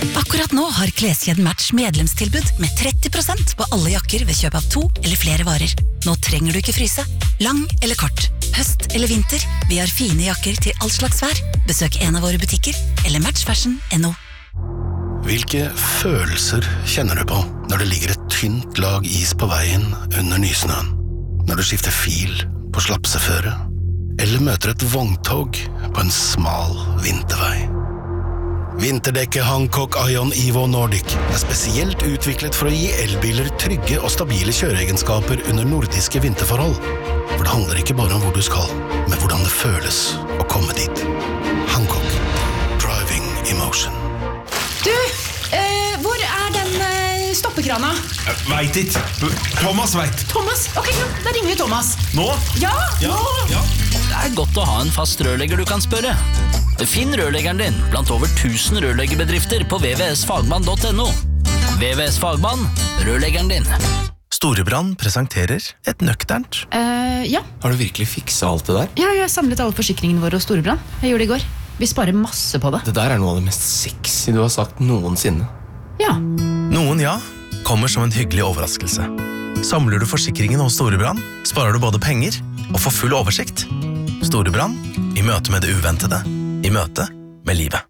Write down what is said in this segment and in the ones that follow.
Akkurat nå har Kleskjeden Match medlemstilbud med 30% på alle jakker ved kjøp av 2 eller flere varer. Nå trenger du ikke fryse. Lang eller kort, høst eller vinter, vi har fine jakker til all slags vær. Besøk en av våre butikker eller matchfashion.no. Hvilke følelser kjenner du på når det ligger et tynt lag is på veien under nysnøen? Når du skifter fil på slapseføre? Eller møter et vogntog på en smal vintervei? Vinterdekket Hancock Ion Evo Nordic spesielt utviklet for å gi elbiler trygge og stabile kjøreegenskaper under nordiske vinterforhold. For det handler ikke bare om hvor du skal, men hvordan det føles å komme dit. Hancock. Driving Emotion. Du, hvor den stoppekrana? Vet ikke. Thomas vet. Thomas? Ok, da ringer vi Thomas. Nå? Ja. Det godt å ha en fast rørlegger du kan spørre. Finn rørleggeren din blant over 1000 rørleggerbedrifter på vvsfagmann.no. VVS Fagmann, rørleggeren din. Storebrand presenterer et nøkternt. Ja. Har du virkelig fikset alt det der? Ja, jeg har samlet alle forsikringene våre hos Storebrand. Jeg gjorde det i går. Vi sparer masse på det. Det der er noe av det mest sexy du har sagt noensinne. Ja. Noen ja, kommer som en hyggelig overraskelse. Samler du forsikringen hos Storebrand, sparer du både penger og får full oversikt. Storebrand, i møte med det uventede. I møte med livet.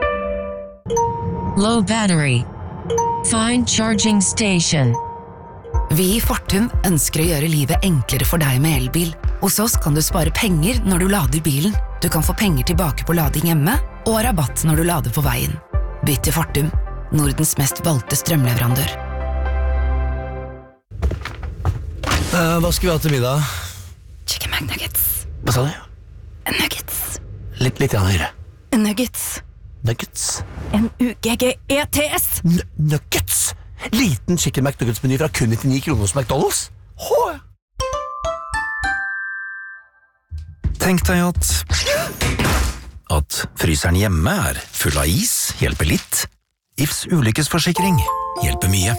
Low battery. Find charging station. Vi i Fortum ønsker å gjøre livet enklere for deg med elbil. Hos oss kan du spare penger når du lader bilen. Du kan få penger tilbake på lading hjemme, og rabatt når du lader på veien. Bytt til Fortum, Nordens mest valgte strømleverandør. Hva skal vi ha til middag? Chicken McNuggets. Hva sa du? Nuggets. Litt høyere. Nuggets. Nuggets? N-U-G-G-E-T-S. Nuggets? Liten chicken McNuggets-meny fra kun 99 kroner hos McDonald's? Tenk deg at fryseren hjemme er full av is, hjelper litt. Ifs ulykkesforsikring hjelper mye.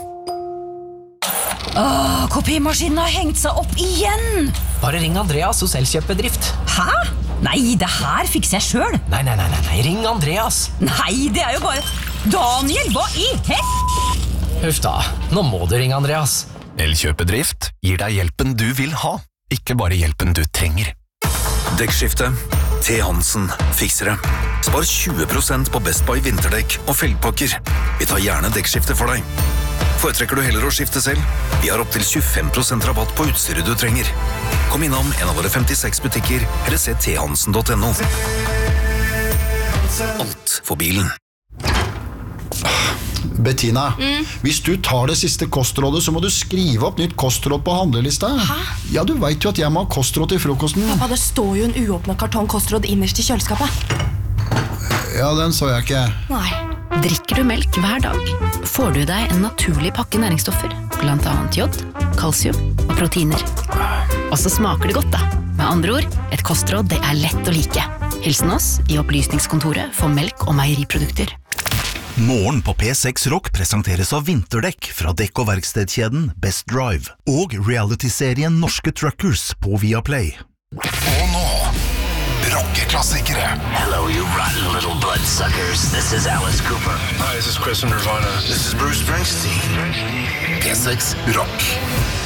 Kopimaskinen har hengt seg opp igjen. Bare ring Andreas hos Elkjøpbedrift. Hæ? Nei, det her fikser jeg selv. Nei, ring Andreas. Nei, det er jo bare... Daniel, hva i Huff da, nå må du ringe Andreas. Elkjøpedrift gir deg hjelpen du vil ha, ikke bare hjelpen du trenger. Dekkskifte. T. Hansen fikser det. Spar 20% på Best Buy vinterdekk og felgpakker. Vi tar gjerne dekkskifte for deg. Foretrekker du heller å skifte selv? Vi har opp til 25% rabatt på utstyret du trenger. Kom innom en av våre 56 butikker, eller se thansen.no. Alt for bilen. Bettina, hvis du tar det siste kostrådet, så må du skrive opp nytt kostråd på handlelista. Hæ? Ja, du vet jo at jeg må ha kostråd til frokosten. Pappa, det står jo en uåpnet kartong kostråd innerst i kjøleskapet. Ja, den så jeg ikke. Nei. Drikker du melk hver dag, får du deg en naturlig pakke næringsstoffer, blant annet jod, kalsium og proteiner. Og så smaker det godt da. Med andre ord, et kostråd det er lett å like. Hilsen oss i opplysningskontoret for melk og meieriprodukter. Morgen på P6 Rock presenteres av vinterdekk fra dekk- og verkstedkjeden Best Drive og reality-serien Norske Truckers på Viaplay. Og nå, rockeklassikere. Hello, you rotten little bloodsuckers. This is Alice Cooper. Hi, this is Chris from Nirvana. This is Bruce Springsteen. P6 Rock.